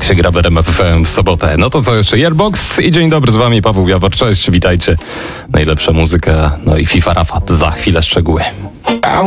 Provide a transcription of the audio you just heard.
Tak się gra w RMF FM w sobotę. No to co jeszcze? Yearbox i dzień dobry, z wami Paweł Jawor. Cześć, witajcie. Najlepsza muzyka, no i FIFA Rafat. Za chwilę szczegóły.